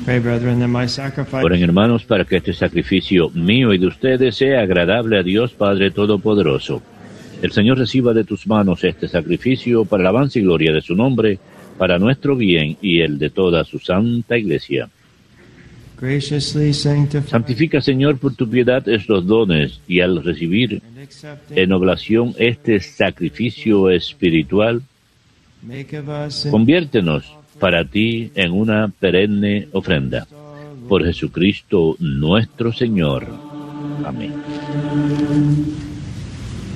Pray, brethren, that my sacrifice Oren, hermanos, para que este sacrificio mío y de ustedes sea agradable a Dios Padre Todopoderoso. El Señor reciba de tus manos este sacrificio para alabanza y gloria de su nombre, para nuestro bien y el de toda su santa Iglesia. graciously sanctify Santifica, Señor, por tu piedad estos dones, y al recibir and accept en oblación este sacrificio espiritual, make of us conviértenos para ti en una perenne ofrenda. Por Jesucristo nuestro Señor. Amén.